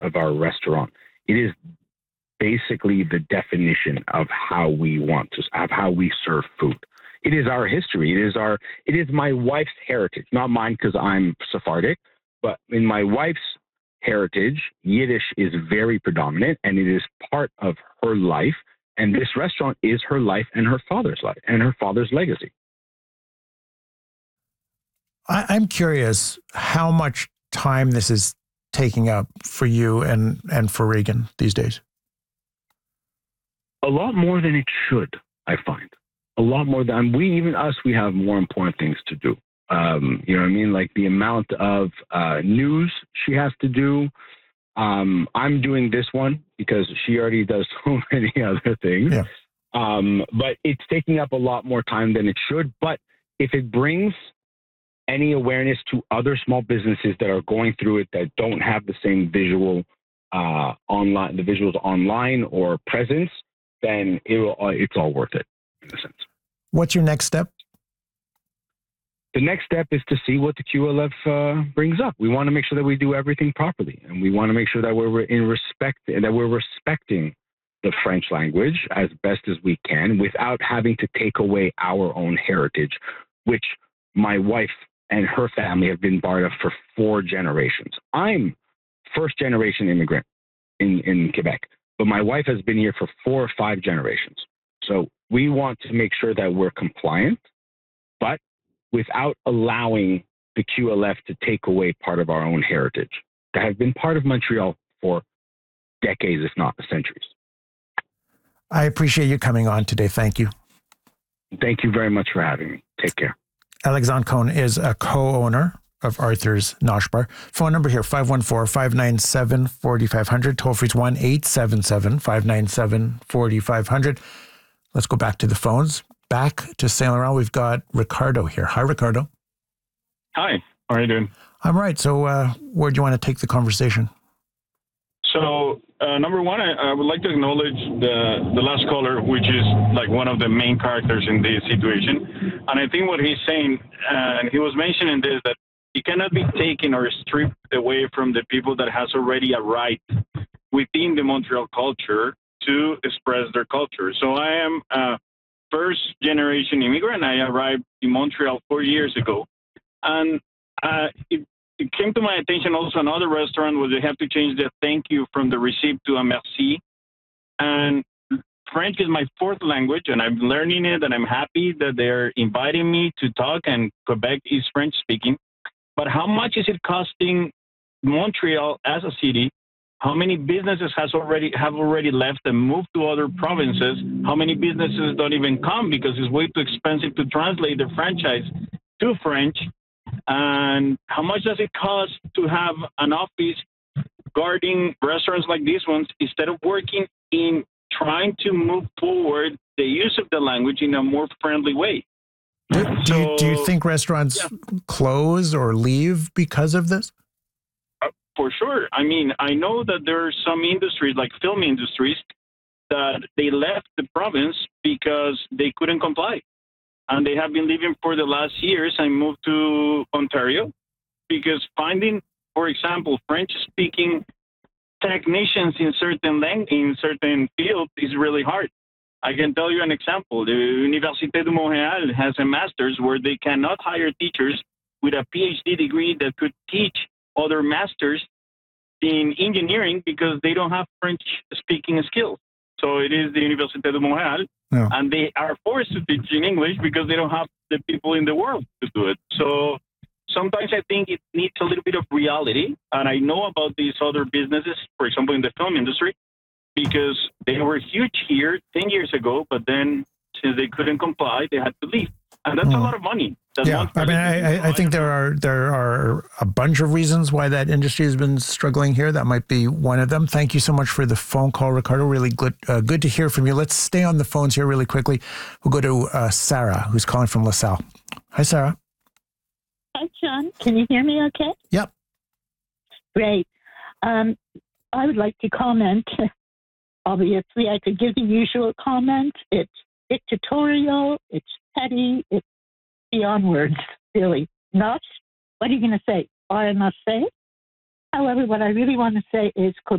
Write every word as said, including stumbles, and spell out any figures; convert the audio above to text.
of our restaurant. It is basically the definition of how we want to, of how we serve food. It is our history. It is our, it is my wife's heritage, not mine because I'm Sephardic, but in my wife's heritage, Yiddish is very predominant and it is part of her life. And this restaurant is her life and her father's life and her father's legacy. I, I'm curious how much time this is taking up for you and, and for Regan these days. A lot more than it should, I find. A lot more than we, even us, we have more important things to do. Um, you know what I mean? Like the amount of uh, news she has to do. Um, I'm doing this one because she already does so many other things. Yeah. Um, but it's taking up a lot more time than it should. But if it brings any awareness to other small businesses that are going through it that don't have the same visual uh, online, the visuals online or presence, then it will, uh, it's all worth it in a sense. What's your next step? The next step is to see what the Q L F uh, brings up. We want to make sure that we do everything properly, and we want to make sure that we're in respect and that we're respecting the French language as best as we can without having to take away our own heritage, which my wife and her family have been part of for four generations. I'm first generation immigrant in, in Quebec, but my wife has been here for four or five generations. So we want to make sure that we're compliant, but without allowing the Q L F to take away part of our own heritage that have been part of Montreal for decades, if not centuries. I appreciate you coming on today. Thank you. Thank you very much for having me. Take care. Alexandre Cohn is a co-owner of Arthur's Nosh Bar. Phone number here, five one four, five nine seven, four five zero zero. Toll free is one eight seven seven, five nine seven, four five zero zero. Let's go back to the phones. Back to Saint Laurent, we've got Ricardo here. Hi, Ricardo. Hi, how are you doing? I'm right. So uh, where do you want to take the conversation? So, uh, number one, I, I would like to acknowledge the, the last caller, which is like one of the main characters in this situation. And I think what he's saying, uh, and he was mentioning this, that it cannot be taken or stripped away from the people that has already a right within the Montreal culture to express their culture. So I am a first generation immigrant. I arrived in Montreal four years ago. And uh, it, it came to my attention also another restaurant where they have to change the thank you from the receipt to a merci. And French is my fourth language, and I'm learning it, and I'm happy that they're inviting me to talk, and Quebec is French speaking. But how much is it costing Montreal as a city? How many businesses has already have already left and moved to other provinces? How many businesses don't even come because it's way too expensive to translate the franchise to French? And how much does it cost to have an office guarding restaurants like these ones instead of working in trying to move forward the use of the language in a more friendly way? Do, do, so, you, do you think restaurants yeah. close or leave because of this? Uh, for sure. I mean, I know that there are some industries like film industries that they left the province because they couldn't comply. And they have been living for the last years. I moved to Ontario because finding, for example, French-speaking technicians in certain lang- in certain fields is really hard. I can tell you an example. The Université de Montréal has a master's where they cannot hire teachers with a PhD degree that could teach other masters in engineering because they don't have French-speaking skills. So it is the Université de Montréal, yeah. and they are forced to teach in English because they don't have the people in the world to do it. So sometimes I think it needs a little bit of reality, and I know about these other businesses, for example, in the film industry, because they were huge here ten years ago, but then since they couldn't comply, they had to leave. And that's mm. a lot of money. That's yeah, I mean, I, I think there are there are a bunch of reasons why that industry has been struggling here. That might be one of them. Thank you so much for the phone call, Ricardo. Really good, uh, good to hear from you. Let's stay on the phones here really quickly. We'll go to uh, Sarah, who's calling from LaSalle. Hi, Sarah. Hi, John. Can you hear me okay? Yep. Great. Um, I would like to comment. Obviously, I could give the usual comment. It's dictatorial, it's petty, it's beyond words, really. Not, what are you going to say? All I must say? However, what I really want to say is